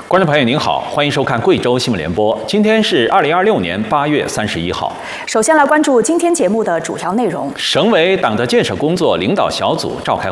观众朋友您好，欢迎收看贵州新闻联播。今天是2026年8月31号。 首先来关注今天节目的主要内容。 省委党的建设工作领导小组召开